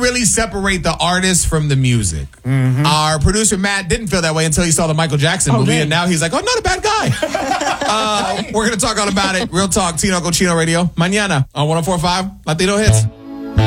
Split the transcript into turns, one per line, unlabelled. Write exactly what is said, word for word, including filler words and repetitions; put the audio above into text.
really separate the artist from the music. Mm-hmm. Our producer, Matt, didn't feel that way until he saw the Michael Jackson movie, okay. and now he's like, oh, not a bad guy. uh, we're going to talk all about it. Real Talk, Tino Cochino Radio. Mañana on one oh four point five Latino Hits.